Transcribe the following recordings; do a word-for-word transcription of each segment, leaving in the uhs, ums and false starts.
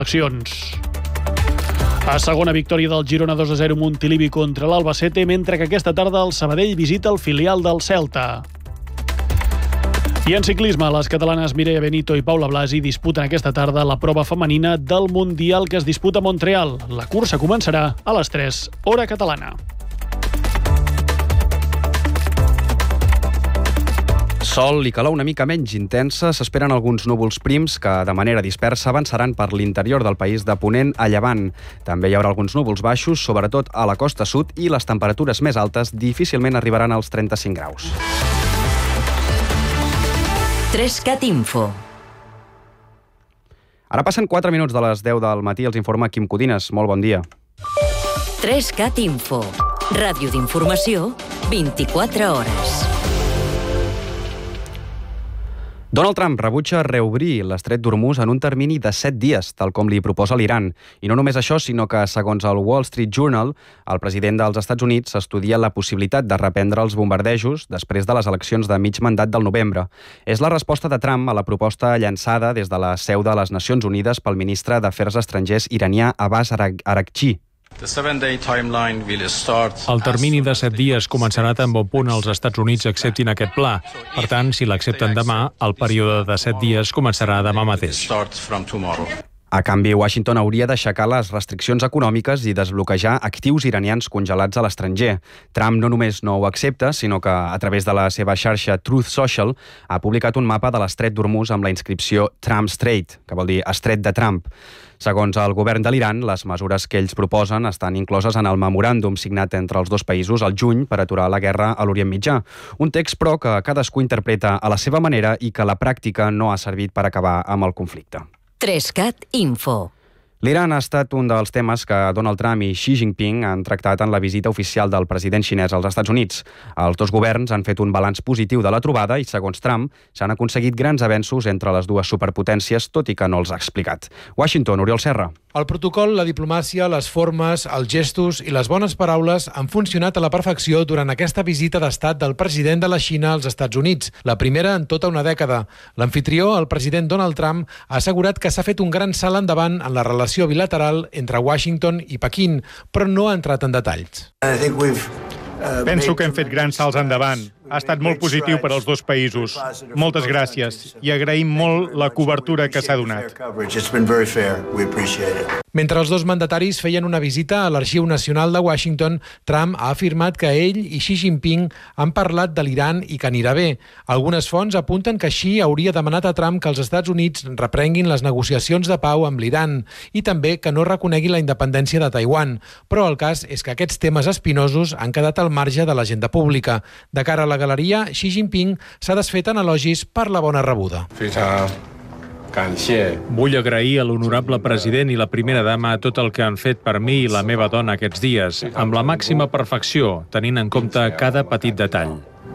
Accions. A segona victòria del Girona dos a zero Montilivi contra l'Albacete, mentre que aquesta tarda el Sabadell visita el filial del Celta. I en ciclisme, les catalanes Mireia Benito i Paula Blasi disputen aquesta tarda la prova femenina del Mundial que es disputa a Montreal. La cursa començarà a les tres, hora catalana. Sol i calor una mica menys intensa, s'esperen alguns núvols prims que de manera dispersa avançaran per l'interior del país de ponent a llevant. També hi haurà alguns núvols baixos, sobretot a la costa sud, i les temperatures més altes difícilment arribaran als trenta-cinc graus. Trescat Info. Ara passen quatre minuts de les deu del matí, els informa Quim Codines. Molt bon dia. Trescat Info. Ràdio d'informació, vint-i-quatre hores. Donald Trump rebutja reobrir l'estret d'Hormuz en un termini de set dies, tal com li proposa l'Iran. I no només això, sinó que, segons el Wall Street Journal, el president dels Estats Units estudia la possibilitat de reprendre els bombardejos després de les eleccions de mig mandat del novembre. És la resposta de Trump a la proposta llançada des de la seu de les Nacions Unides pel ministre d'Afers Estrangers iranià Abbas Araghchi. El termini de set dies començarà tan bon punt els Estats Units acceptin aquest pla. Per tant, si l'accepten demà, el període de set dies començarà demà mateix. A canvi, Washington hauria d'aixecar les restriccions econòmiques i desbloquejar actius iranians congelats a l'estranger. Trump no només no ho accepta, sinó que, a través de la seva xarxa Truth Social, ha publicat un mapa de l'estret d'Hormuz amb la inscripció Trump Strait, que vol dir estret de Trump. Segons el govern de l'Iran, les mesures que ells proposen estan incloses en el memoràndum signat entre els dos països al juny per aturar la guerra a l'Orient Mitjà. Un text, però, que cadascú interpreta a la seva manera i que a la pràctica no ha servit per acabar amb el conflicte. Trescat Info. L'Iran ha estat un dels temes que Donald Trump i Xi Jinping han tractat en la visita oficial del president xinès als Estats Units. Els dos governs han fet un balanç positiu de la trobada i, segons Trump, s'han aconseguit grans avenços entre les dues superpotències, tot i que no els ha explicat. Washington, Oriol Serra. El protocol, la diplomàcia, les formes, els gestos i les bones paraules han funcionat a la perfecció durant aquesta visita d'estat del president de la Xina als Estats Units, la primera en tota una dècada. L'anfitrió, el president Donald Trump, ha assegurat que s'ha fet un gran salt endavant en la relació bilateral entre Washington i Pequín, però no ha entrat en detalls. Penso que hem fet grans salts endavant. Ha estat molt positiu per als dos països. Moltes gràcies i agraïm molt la cobertura que s'ha donat. Mentre els dos mandataris feien una visita a l'Arxiu Nacional de Washington, Trump ha afirmat que ell i Xi Jinping han parlat de l'Iran i que anirà bé. Algunes fonts apunten que Xi hauria demanat a Trump que els Estats Units reprenguin les negociacions de pau amb l'Iran i també que no reconegui la independència de Taiwan. Però el cas és que aquests temes espinosos han quedat al marge de l'agenda pública. De cara a la galeria, Xi Jinping s'ha desfet en elogis per la bona rebuda. Vull agrair a l'honorable president i la primera dama tot el que han fet per mi i la meva dona aquests dies, amb la màxima perfecció, tenint en compte cada petit detall.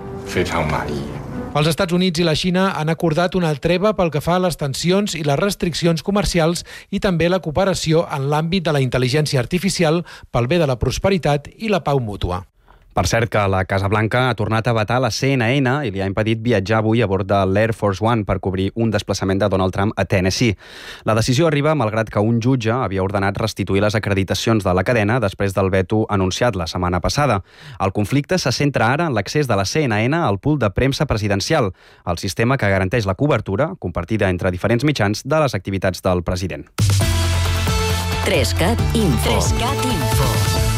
Els Estats Units i la Xina han acordat una treva pel que fa a les tensions i les restriccions comercials i també la cooperació en l'àmbit de la intel·ligència artificial pel bé de la prosperitat i la pau mútua. Per cert que la Casa Blanca ha tornat a vetar la C N N i li ha impedit viatjar avui a bord de l'Air Force One per cobrir un desplaçament de Donald Trump a Tennessee. La decisió arriba malgrat que un jutge havia ordenat restituir les acreditacions de la cadena després del veto anunciat la setmana passada. El conflicte se centra ara en l'accés de la C N N al pool de premsa presidencial, el sistema que garanteix la cobertura, compartida entre diferents mitjans, de les activitats del president. Trescat Info. Trescat Info.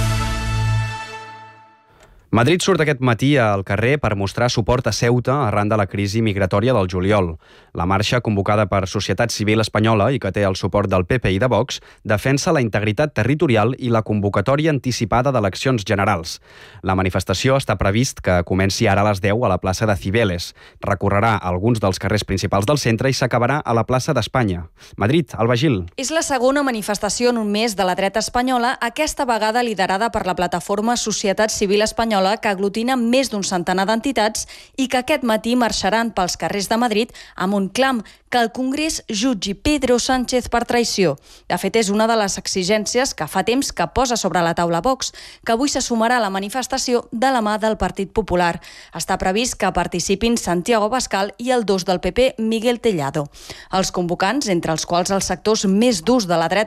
Madrid surt aquest matí al carrer per mostrar suport a Ceuta arran de la crisi migratòria del juliol. La marxa, convocada per Societat Civil Espanyola i que té el suport del P P i de Vox, defensa la integritat territorial i la convocatòria anticipada d'eleccions generals. La manifestació està previst que comenci ara a les deu a la plaça de Cibeles. Recorrerà alguns dels carrers principals del centre i s'acabarà a la plaça d'Espanya. Madrid, Alba Gil. És la segona manifestació en un mes de la dreta espanyola, aquesta vegada liderada per la plataforma Societat Civil Espanyola espanyola que aglutina més d'un centenar d'entitats i que aquest matí marxaran pels carrers de Madrid amb un clam: que el Congrés jutgi Pedro Sánchez per traïció. De fet, és una de les exigències que fa temps que posa sobre la taula Vox, que avui se sumarà a la manifestació de la mà del Partit Popular. Està previst que participin Santiago Abascal i el dos del P P, Miguel Tellado. Els convocants, entre els quals els sectors més durs de la dreta